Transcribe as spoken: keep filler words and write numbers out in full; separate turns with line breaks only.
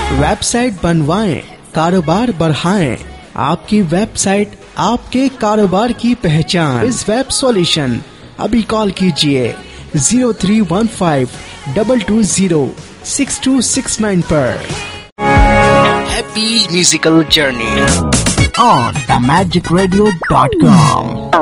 Website बनवाएं, कारोबार बढ़ाएं। आपकी वेबसाइट आपके कारोबार की पहचान। इस वेब सॉल्यूशन अभी कॉल कीजिए zero three one five double two zero six to six nine पर। Happy musical journey on the magic radio dot com.